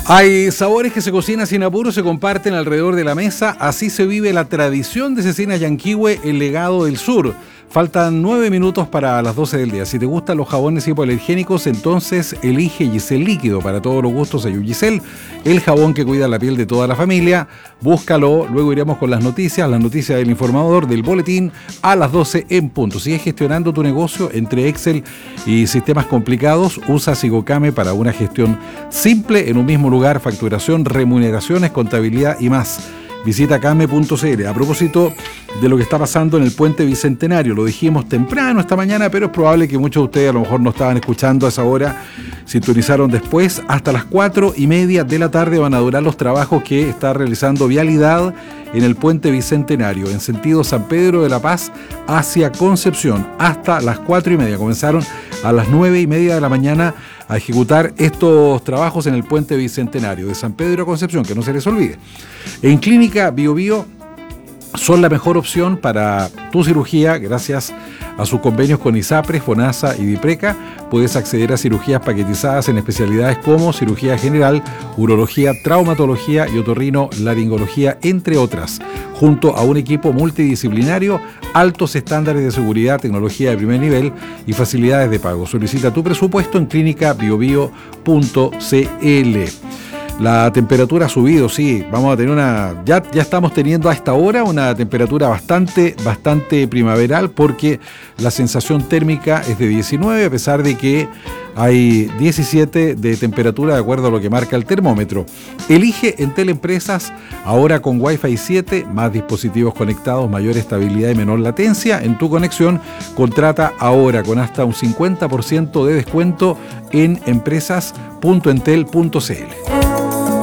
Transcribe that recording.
Hay sabores que se cocinan sin apuro, se comparten alrededor de la mesa. Así se vive la tradición de Cecinas Yanquihue, el legado del sur. Faltan 9 minutos para las 12 del día. Si te gustan los jabones hipoalergénicos, entonces elige Giselle Líquido. Para todos los gustos hay un Giselle, el jabón que cuida la piel de toda la familia. Búscalo, luego iremos con las noticias del informador, del boletín, a las 12 en punto. Sigue gestionando tu negocio entre Excel y sistemas complicados. Usa Sigocame para una gestión simple en un mismo lugar, facturación, remuneraciones, contabilidad y más. Visita came.cl. A propósito de lo que está pasando en el Puente Bicentenario, lo dijimos temprano esta mañana, pero es probable que muchos de ustedes a lo mejor no estaban escuchando a esa hora, sintonizaron después. Hasta las 4:30 de la tarde van a durar los trabajos que está realizando Vialidad en el Puente Bicentenario, en sentido San Pedro de la Paz hacia Concepción, hasta las 4:30. Comenzaron a las 9:30 de la mañana a ejecutar estos trabajos en el Puente Bicentenario de San Pedro a Concepción, que no se les olvide. En Clínica BioBio son la mejor opción para tu cirugía, gracias a sus convenios con ISAPRES, FONASA y DIPRECA. Puedes acceder a cirugías paquetizadas en especialidades como cirugía general, urología, traumatología y otorrinolaringología, entre otras, junto a un equipo multidisciplinario, altos estándares de seguridad, tecnología de primer nivel y facilidades de pago. Solicita tu presupuesto en clínicabiobio.cl. La temperatura ha subido, sí, vamos a tener ya estamos teniendo a esta hora una temperatura bastante primaveral, porque la sensación térmica es de 19, a pesar de que hay 17 de temperatura de acuerdo a lo que marca el termómetro. Elige Entel Empresas, ahora con Wi-Fi 7, más dispositivos conectados, mayor estabilidad y menor latencia en tu conexión. Contrata ahora con hasta un 50% de descuento en empresas.entel.cl.